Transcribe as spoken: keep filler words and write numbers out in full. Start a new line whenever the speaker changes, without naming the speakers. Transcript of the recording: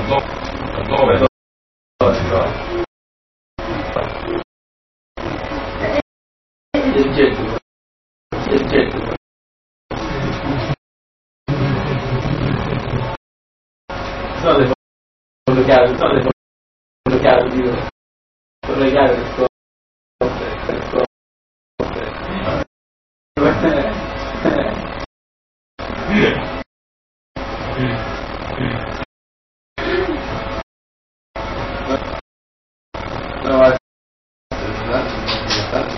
Dove? Il getto. Il getto. Sono le foto chiave, sono le foto chiave, dico. Sono le chiave per scorte, per scorte.